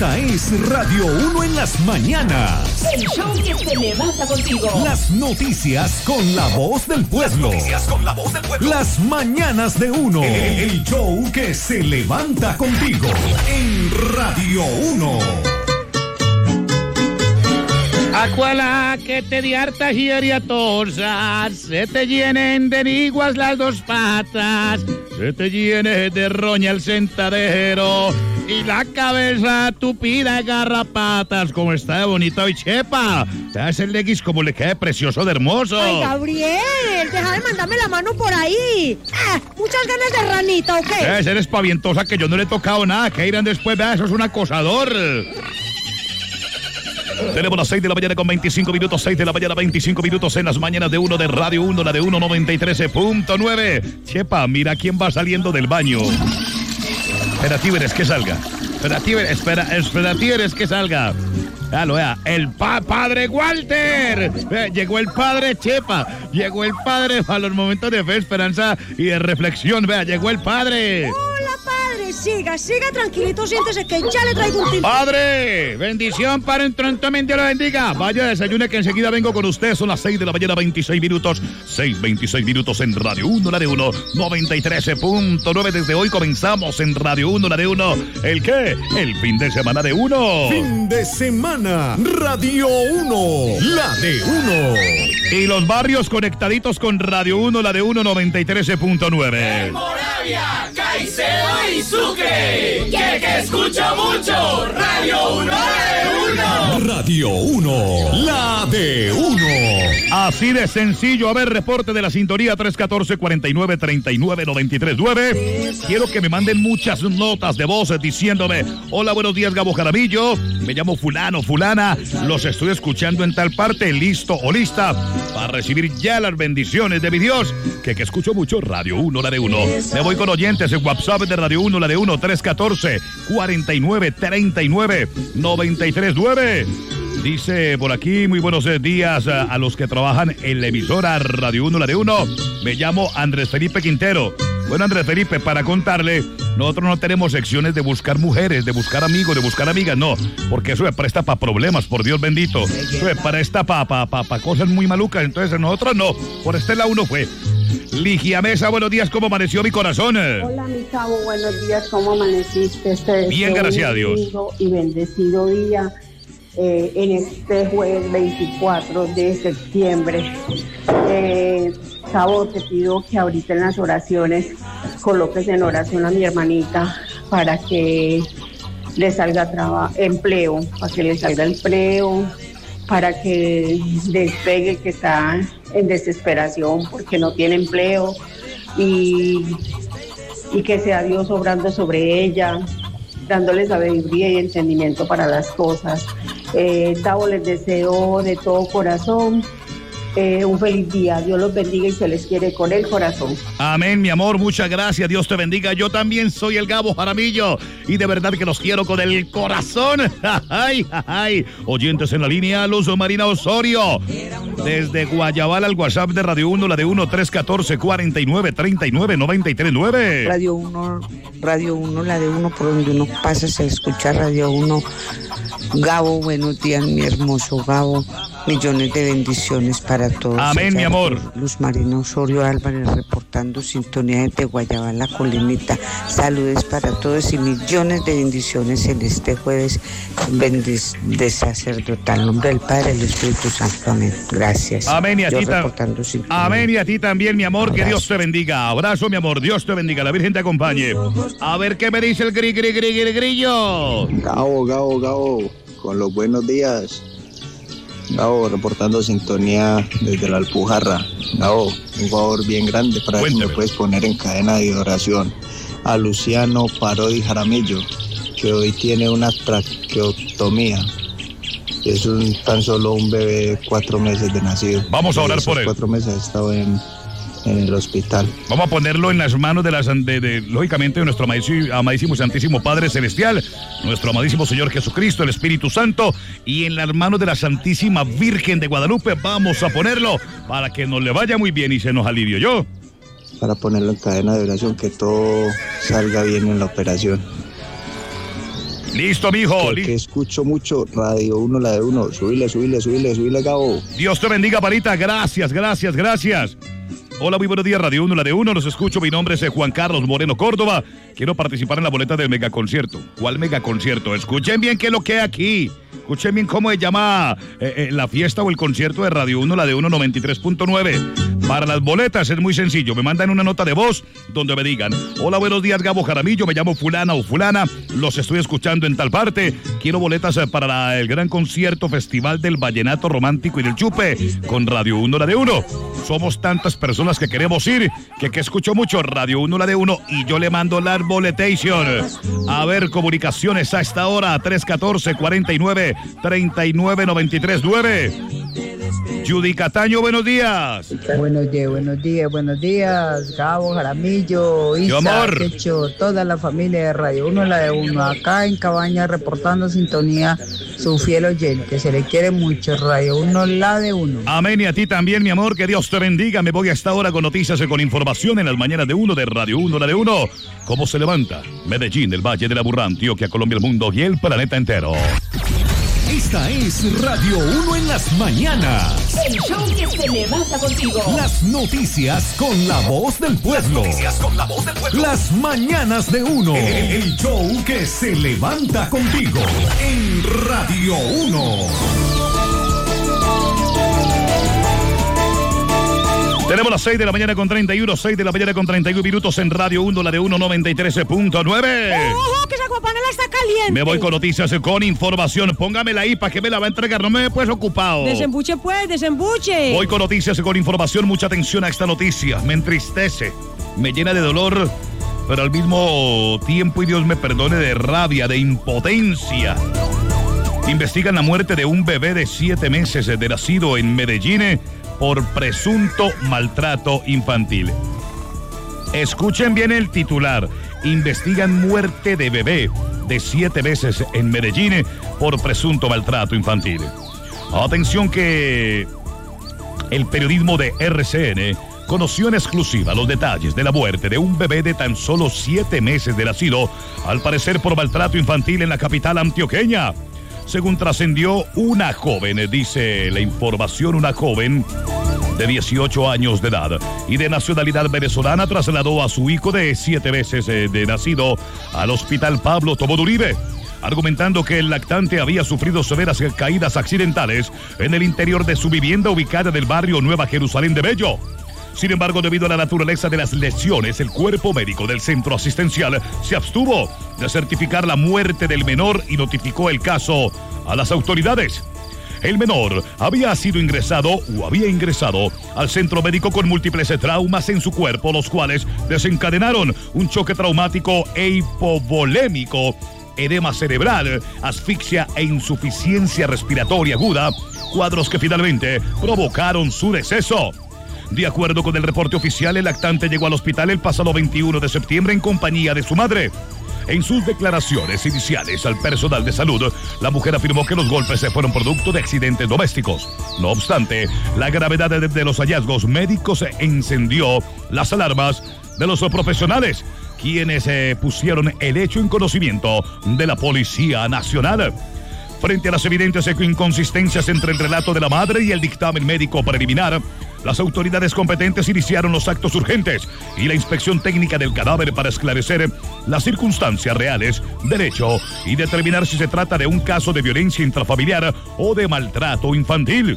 Esta es Radio 1 en las mañanas. El show que se levanta contigo. Las noticias con la voz del pueblo. Las mañanas de 1. El show que se levanta contigo. En Radio 1. Acuala que te di hartas y eriatosas, se te llenen de niguas las dos patas, se te llene de roña el sentadero y la cabeza tupida de garrapatas. Como está de bonito hoy, Chepa. Te hace el X como le quede precioso de hermoso. Ay, Gabriel, deja de mandarme la mano por ahí. Muchas ganas de ranita, ¿o qué? Debe ser espavientosa que yo no le he tocado nada. ¿Qué irán después? Vea, eso es un acosador. Tenemos las 6 de la mañana con 25 minutos, 6 de la mañana 25 minutos en las mañanas de 1 de Radio 1, la de 1 93.9. Chepa, mira quién va saliendo del baño. Espera, Tíberes, que salga. Espera, Tíberes, que salga. Véalo, vea, el padre Walter. Llegó el padre Chepa. Llegó el padre a los momentos de fe, esperanza y de reflexión. Vea, llegó el padre. Hola, padre. Siga tranquilito, siéntese que ya le traigo un tinto. Padre, bendición para entonces, Dios lo bendiga. Vaya, desayune que enseguida vengo con usted. Son las 6 de la mañana, 26 minutos. 6:26 minutos en Radio 1, la de 1, 93.9. Desde hoy comenzamos en Radio 1, la de 1. ¿El qué? El fin de semana de 1. Fin de semana, Radio 1, la de 1. Y los barrios conectaditos con Radio 1, la de 1, 93.9. Moravia, Caicedo y Sucre, que escucho mucho, Radio 1 de 1. Radio 1, la de 1. Así de sencillo. A ver, reporte de la sintonía 314-4939-939. Quiero que me manden muchas notas de voz diciéndome: hola, buenos días, Gabo Jaramillo. Me llamo fulano, fulana. Los estoy escuchando en tal parte. Listo o lista para recibir ya las bendiciones de mi Dios. Que escucho mucho Radio 1, la de 1. Me voy con oyentes en WhatsApp de Radio 1, la de 1, 314-4939-939. Dice por aquí: muy buenos días a los que trabajan en la emisora Radio 1, la de 1. Me llamo Andrés Felipe Quintero. Bueno, Andrés Felipe, para contarle, nosotros no tenemos secciones de buscar mujeres, de buscar amigos, de buscar amigas, no, porque eso se presta para problemas, por Dios bendito. Eso se presta para cosas muy malucas, entonces nosotros no, por este lado uno fue. Ligia Mesa, buenos días, ¿cómo amaneció mi corazón? Hola, mi chavo, buenos días, ¿cómo amaneciste? Bien, gracias a Dios. Y bendecido día. En este jueves 24 de septiembre. Chavo, te pido que ahorita en las oraciones coloques en oración a mi hermanita para que le salga empleo, para que le salga empleo, para que despegue, que está en desesperación porque no tiene empleo, y que sea Dios obrando sobre ella, dándole sabiduría y entendimiento para las cosas. Tavo, les deseo de todo corazón un feliz día. Dios los bendiga y se les quiere con el corazón. Amén, mi amor, muchas gracias, Dios te bendiga. Yo también soy el Gabo Jaramillo y de verdad que los quiero con el corazón. Ay. Oyentes en la línea, Luz Marina Osorio, desde Guayabal al WhatsApp de Radio 1, la de 1, 314-4939-939. Radio 1, la de 1, por donde uno pasa se escucha Radio 1. Gabo, buenos días, mi hermoso Gabo. Millones de bendiciones para todos. Amén, mi amor. Luz Marina Osorio Álvarez reportando sintonía desde Guayabal, La Colinita. Saludes para todos y millones de bendiciones en este jueves de sacerdotal. En nombre del Padre y del Espíritu Santo. Amén. Gracias. Amén, y a ti también. Amén, y a ti también, mi amor. Abrazo. Que Dios te bendiga. Abrazo, mi amor. Dios te bendiga. La Virgen te acompañe. A ver qué me dice el grillo. Gabo. Con los buenos días. Gabo, reportando sintonía desde la Alpujarra. Gabo, un favor bien grande para ver si me puedes poner en cadena de oración a Luciano Parodi Jaramillo, que hoy tiene una traqueotomía. Es tan solo un bebé de 4 meses de nacido. Vamos a orar por él. 4 meses ha estado en el hospital. Vamos a ponerlo en las manos lógicamente, de nuestro amadísimo Santísimo Padre Celestial, nuestro amadísimo Señor Jesucristo, el Espíritu Santo, y en las manos de la Santísima Virgen de Guadalupe. Vamos a ponerlo para que nos le vaya muy bien y se nos alivie. Yo para ponerlo en cadena de oración, que todo salga bien en la operación. Listo, mijo. Que escucho mucho Radio 1, la de 1. Subile, Gabo. Dios te bendiga, panita. Gracias. Hola, muy buenos días, Radio 1, la de 1. Los escucho. Mi nombre es Juan Carlos Moreno Córdoba. Quiero participar en la boleta del megaconcierto. ¿Cuál megaconcierto? Escuchen bien qué es lo que hay aquí. Escuchen bien cómo se llama la fiesta o el concierto de Radio 1, la de 1 93.9. Para las boletas es muy sencillo. Me mandan una nota de voz donde me digan: hola, buenos días, Gabo Jaramillo. Me llamo fulana o fulana. Los estoy escuchando en tal parte. Quiero boletas para el gran concierto Festival del Vallenato Romántico y del Chupe con Radio 1, la de 1. Somos tantas personas que queremos ir que escucho mucho Radio 1, la de 1, y yo le mando la boletation. A ver, comunicaciones a esta hora, 314-49-39-93-9. Judy Cataño, buenos días. Buenos días, Gabo Jaramillo, Isa, Quecho, toda la familia de Radio 1, la de 1, acá en Cabaña reportando sintonía, su fiel oyente, se le quiere mucho, Radio 1, la de 1. Amén, y a ti también, mi amor, que Dios te bendiga. Me voy a esta hora con noticias y con información en las mañanas de 1 de Radio 1, la de 1. ¿Cómo se levanta Medellín, el Valle de la Burra, Antioquia, Colombia, el mundo y el planeta entero? Esta es Radio 1 en las mañanas. El show que se levanta contigo. Las noticias con la voz del pueblo. Las mañanas de 1. El show que se levanta contigo en Radio 1. Tenemos las 6 de la mañana con 31, 6 de la mañana con 31 minutos en Radio 1, la de 1 93.9. ¡Ojo, que esa guapanela está caliente! Me voy con noticias, con información. Póngamela ahí para que me la va a entregar. No me pues ocupado. Desembuche pues, desembuche. Voy con noticias y con información. Mucha atención a esta noticia. Me entristece, me llena de dolor, pero al mismo tiempo, y Dios me perdone, de rabia, de impotencia. Investigan la muerte de un bebé de 7 meses de nacido en Medellín por presunto maltrato infantil. Escuchen bien el titular. Investigan muerte de bebé de 7 meses en Medellín por presunto maltrato infantil. Atención que el periodismo de RCN conoció en exclusiva los detalles de la muerte de un bebé de tan solo 7 meses de nacido, al parecer por maltrato infantil en la capital antioqueña. Según trascendió, una joven, dice la información, una joven de 18 años de edad y de nacionalidad venezolana trasladó a su hijo de 7 meses de nacido al hospital Pablo Tobón Uribe, argumentando que el lactante había sufrido severas caídas accidentales en el interior de su vivienda ubicada en el barrio Nueva Jerusalén de Bello. Sin embargo, debido a la naturaleza de las lesiones, el cuerpo médico del centro asistencial se abstuvo de certificar la muerte del menor y notificó el caso a las autoridades. El menor había ingresado al centro médico con múltiples traumas en su cuerpo, los cuales desencadenaron un choque traumático e hipovolémico, edema cerebral, asfixia e insuficiencia respiratoria aguda, cuadros que finalmente provocaron su deceso. De acuerdo con el reporte oficial, el lactante llegó al hospital el pasado 21 de septiembre en compañía de su madre. En sus declaraciones iniciales al personal de salud, la mujer afirmó que los golpes fueron producto de accidentes domésticos. No obstante, la gravedad de los hallazgos médicos encendió las alarmas de los profesionales, quienes pusieron el hecho en conocimiento de la Policía Nacional. Frente a las evidentes inconsistencias entre el relato de la madre y el dictamen médico preliminar, las autoridades competentes iniciaron los actos urgentes y la inspección técnica del cadáver para esclarecer las circunstancias reales del hecho y determinar si se trata de un caso de violencia intrafamiliar o de maltrato infantil.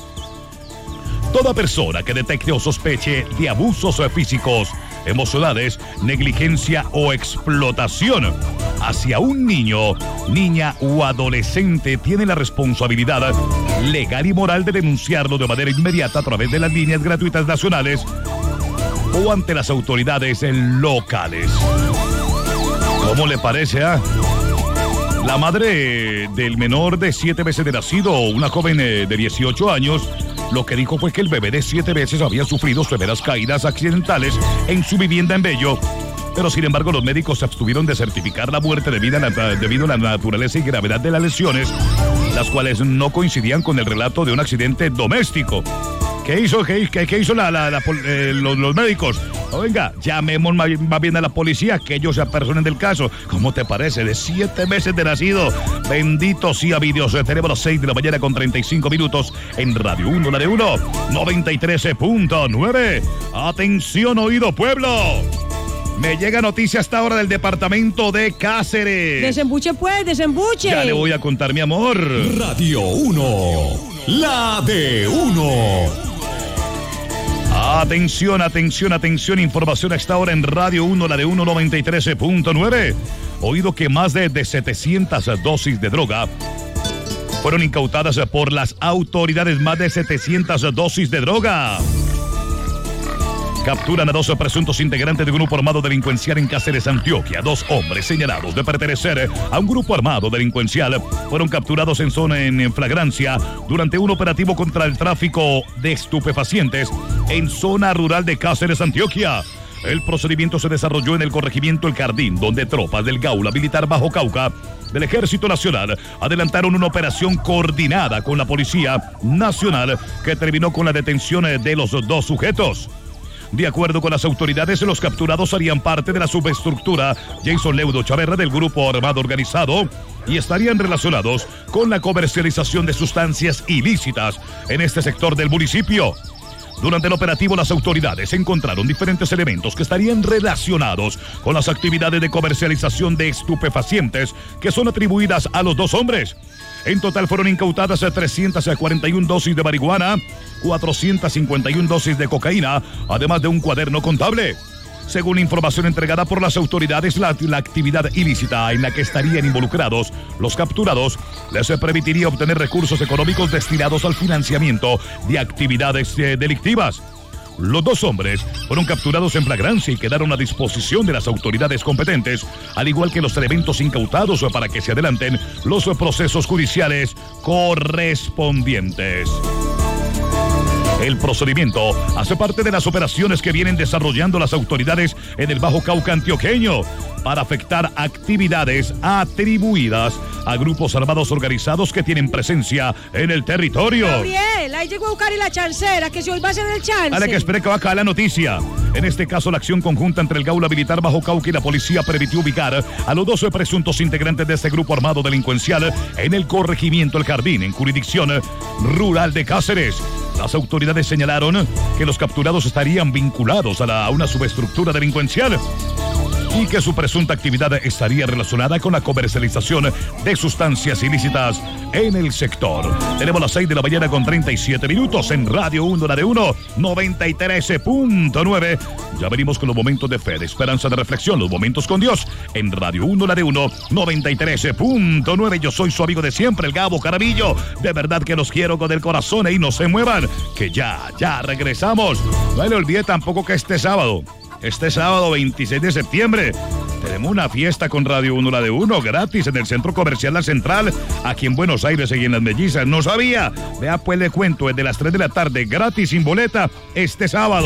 Toda persona que detecte o sospeche de abusos físicos, emocionales, negligencia o explotación hacia un niño, niña o adolescente tiene la responsabilidad legal y moral de denunciarlo de manera inmediata a través de las líneas gratuitas nacionales o ante las autoridades locales. ¿Cómo le parece, La madre del menor de 7 meses de nacido, una joven de 18 años, lo que dijo fue que el bebé de 7 meses había sufrido severas caídas accidentales en su vivienda en Bello, pero sin embargo los médicos se abstuvieron de certificar la muerte debido a la naturaleza y gravedad de las lesiones, las cuales no coincidían con el relato de un accidente doméstico. ¿Qué hizo los médicos? Venga, llamemos más bien a la policía, que ellos se apersonen del caso. ¿Cómo te parece? De 7 meses de nacido. Bendito sea mi Dios. Tenemos las 6 de la mañana con 35 minutos en Radio 1, la de 1, 93.9. Atención, oído pueblo. Me llega noticia hasta ahora del departamento de Cáceres. Desembuche pues, desembuche. Ya le voy a contar, mi amor. Radio 1, la de 1. Atención, atención, atención. Información a esta hora en Radio 1, la de 1, 93.9. Oído que más de 700 dosis de droga fueron incautadas por las autoridades. Más de 700 dosis de droga. Capturan a 2 presuntos integrantes de un grupo armado delincuencial en Cáceres, Antioquia. 2 hombres señalados de pertenecer a un grupo armado delincuencial fueron capturados en flagrancia durante un operativo contra el tráfico de estupefacientes en zona rural de Cáceres, Antioquia. El procedimiento se desarrolló en el corregimiento El Jardín, donde tropas del Gaula Militar Bajo Cauca del Ejército Nacional adelantaron una operación coordinada con la Policía Nacional que terminó con la detención de los 2 sujetos. De acuerdo con las autoridades, los capturados harían parte de la subestructura Jason Leudo Chaverra del grupo armado organizado y estarían relacionados con la comercialización de sustancias ilícitas en este sector del municipio. Durante el operativo, las autoridades encontraron diferentes elementos que estarían relacionados con las actividades de comercialización de estupefacientes que son atribuidas a los 2 hombres. En total fueron incautadas 341 dosis de marihuana, 451 dosis de cocaína, además de un cuaderno contable. Según información entregada por las autoridades, la actividad ilícita en la que estarían involucrados los capturados les permitiría obtener recursos económicos destinados al financiamiento de actividades delictivas. Los 2 hombres fueron capturados en flagrancia y quedaron a disposición de las autoridades competentes, al igual que los elementos incautados para que se adelanten los procesos judiciales correspondientes. El procedimiento hace parte de las operaciones que vienen desarrollando las autoridades en el Bajo Cauca antioqueño para afectar actividades atribuidas a grupos armados organizados que tienen presencia en el territorio. Gabriel, ahí llegó a buscar y la chancera, que si hoy va a ser el chance. Dale, que espere que va a caer la noticia. En este caso, la acción conjunta entre el Gaula Militar Bajo Cauca y la policía permitió ubicar a los 12 presuntos integrantes de este grupo armado delincuencial en el corregimiento El Jardín, en jurisdicción rural de Cáceres. Las autoridades señalaron que los capturados estarían vinculados a una subestructura delincuencial y que su presunta actividad estaría relacionada con la comercialización de sustancias ilícitas en el sector. Tenemos las 6 de la mañana con 37 minutos en Radio 1, la de 1, 93.9. Ya venimos con los momentos de fe, de esperanza, de reflexión, los momentos con Dios en Radio 1, la de 1, 93.9. Yo soy su amigo de siempre, el Gabo Jaramillo. De verdad que los quiero con el corazón y no se muevan, que ya regresamos. No le olvide tampoco que este sábado 26 de septiembre, tenemos una fiesta con Radio 1, la de 1, gratis en el Centro Comercial La Central, aquí en Buenos Aires y en Las Mellizas. ¿No sabía? Vea, pues le cuento, es de las 3 de la tarde, gratis, sin boleta, este sábado.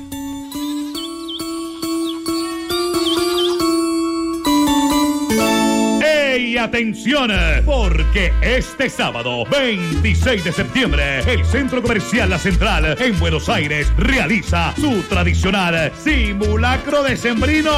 ¡Ey, atención! Porque este sábado, 26 de septiembre, el Centro Comercial La Central en Buenos Aires realiza su tradicional simulacro decembrino.